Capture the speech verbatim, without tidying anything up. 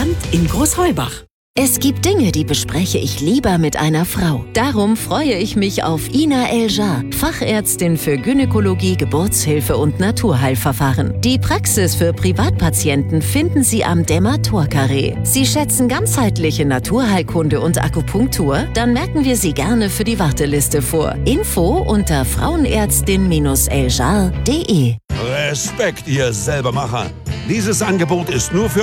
Land in Großheubach. Es gibt Dinge, die bespreche ich lieber mit einer Frau. Darum freue ich mich auf Ina El-Jar, Fachärztin für Gynäkologie, Geburtshilfe und Naturheilverfahren. Die Praxis für Privatpatienten finden Sie am Dämmer-Tor-Karree. Sie schätzen ganzheitliche Naturheilkunde und Akupunktur? Dann merken wir Sie gerne für die Warteliste vor. Info unter frauenärztin eljar punkt de. Respekt, ihr Selbermacher. Dieses Angebot ist nur für